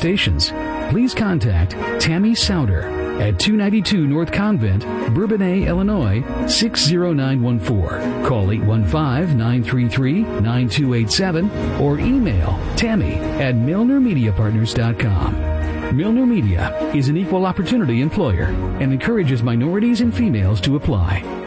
stations. Please contact Tammy Souter at 292 North Convent, Bourbonnais, Illinois, 60914. Call 815-933-9287 or email Tammy at MilnerMediaPartners.com. Milner Media is an equal opportunity employer and encourages minorities and females to apply.